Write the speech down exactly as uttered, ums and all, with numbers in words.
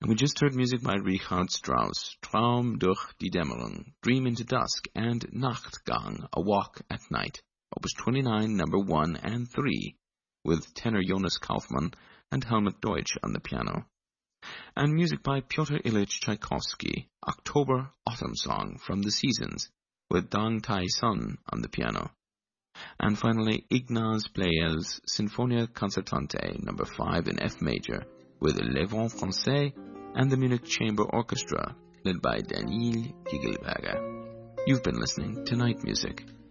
And we just heard music by Richard Strauss, Traum durch die Dämmerung, Dream into Dusk, and Nachtgang, A Walk at Night, Opus twenty-nine, number one and three, with tenor Jonas Kaufmann and Helmut Deutsch on the piano. And music by Pyotr Ilyich Tchaikovsky, October Autumn Song from the Seasons, with Dang Tai Sun on the piano. And finally, Ignaz Pleyel's Sinfonia Concertante, number five in F major, with Le Vent Français and the Munich Chamber Orchestra, led by Daniil Kigelberger. You've been listening to Night Music.